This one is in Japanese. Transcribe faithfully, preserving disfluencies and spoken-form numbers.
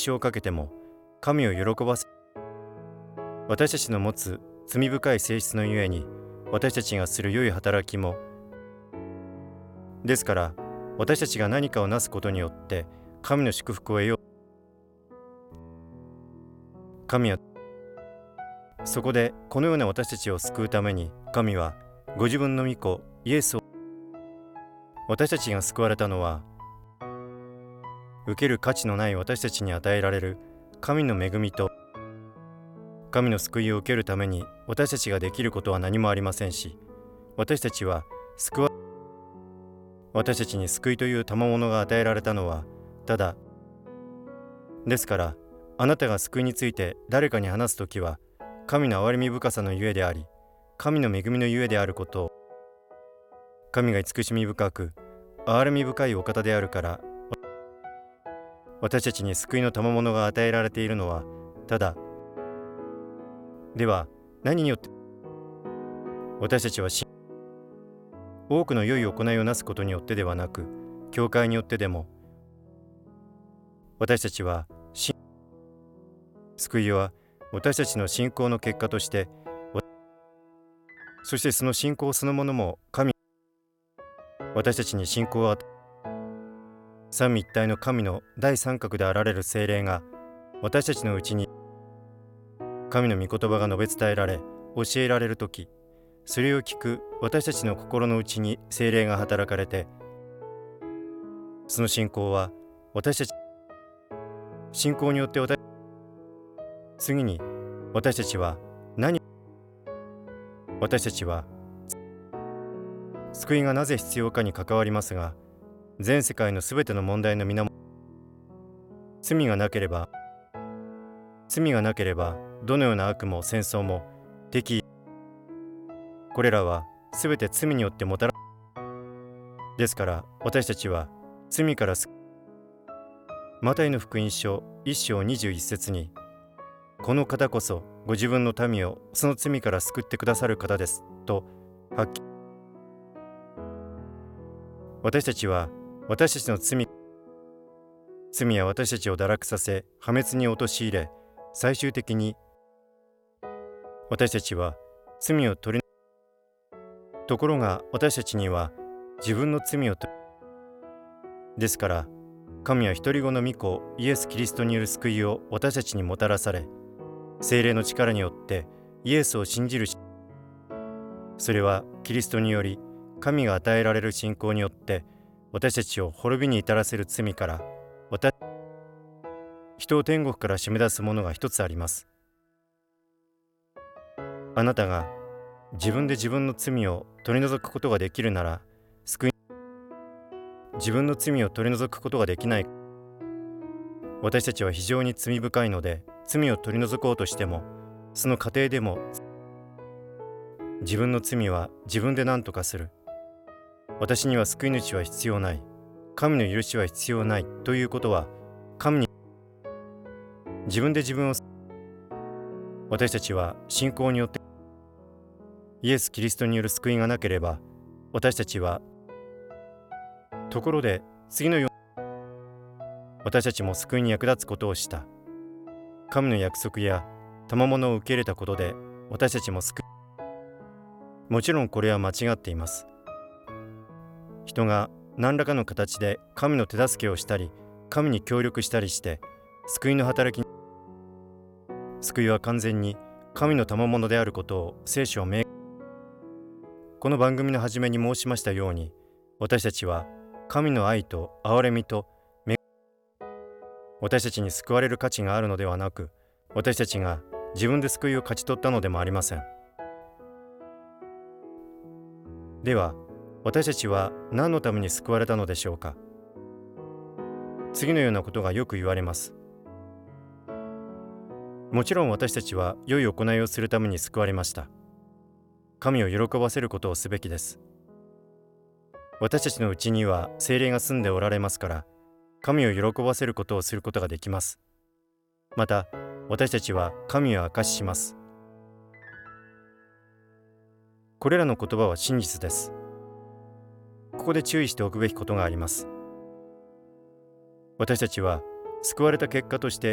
生をかけても神を喜ばせ、私たちの持つ罪深い性質のゆえに私たちがする良い働きも、ですから私たちが何かをなすことによって神の祝福を得よう。神はそこでこのような私たちを救うために、神はご自分の御子イエスを、私たちが救われたのは受ける価値のない私たちに与えられる神の恵みと、神の救いを受けるために私たちができることは何もありませんし、私たちは救わ私たちに救いという賜物が与えられたのはただですから、あなたが救いについて誰かに話すときは神の憐れみ深さのゆえであり、神の恵みのゆえであることを、神が慈しみ深く憐れみ深いお方であるから、私たちに救いの賜物が与えられているのはただでは何によって、私たちは多くの良い行いをなすことによってではなく、教会によってでも、私たちは救いは私たちの信仰の結果として、そしてその信仰そのものも神、私たちに信仰を与え、三位一体の神の第三角であられる聖霊が私たちのうちに神の御言葉が述べ伝えられ教えられるとき、それを聞く私たちの心のうちに聖霊が働かれて、その信仰は私たち信仰によって私次に私たちは何私たちは救いがなぜ必要かに関わりますが、全世界のすべての問題の源、罪がなければ罪がなければどのような悪も戦争も敵意、これらはすべて罪によってもたらですから、私たちは罪からすマタイの福音書一章二十一節に、この方こそご自分の民をその罪から救ってくださる方ですとはっきり、私たちは私たちの罪罪は私たちを堕落させ破滅に陥れ、最終的に私たちは罪を取り、ところが私たちには自分の罪を取り、ですから神は一人子の御子イエス・キリストによる救いを私たちにもたらされ、聖霊の力によってイエスを信じるし、それはキリストにより神が与えられる信仰によって私たちを滅びに至らせる罪から、私人を天国から締め出すものが一つあります。あなたが自分で自分の罪を取り除くことができるなら救い、自分の罪を取り除くことができない、私たちは非常に罪深いので、罪を取り除こうとしてもその過程でも自分の罪は自分で何とかする、私には救い主は必要ない、神の許しは必要ないということは、神に自分で自分を、私たちは信仰によってイエス・キリストによる救いがなければ、私たちはところで次のように私たちも救いに役立つことをした。神の約束や賜物を受け入れたことで私たちも救い、もちろんこれは間違っています。人が何らかの形で神の手助けをしたり神に協力したりして救いの働きに、救いは完全に神の賜物であることを聖書は明この番組の初めに申しましたように、私たちは神の愛と憐れみと恵私たちに救われる価値があるのではなく、私たちが自分で救いを勝ち取ったのでもありません。では私たちは何のために救われたのでしょうか。次のようなことがよく言われます。もちろん私たちは良い行いをするために救われました。神を喜ばせることをすべきです。私たちのうちには聖霊が住んでおられますから、神を喜ばせることをすることができます。また私たちは神を証しします。これらの言葉は真実です。ここで注意しておくべきことがあります。私たちは救われた結果として